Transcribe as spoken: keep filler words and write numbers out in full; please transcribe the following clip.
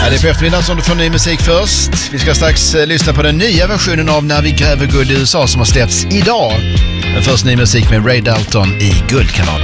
Ja, det är på eftermiddagen som du får ny musik först. Vi ska strax eh, lyssna på den nya versionen av När vi gräver guld i U S A som har släppts idag. Men först ny musik med Ray Dalton i Guldkanalen.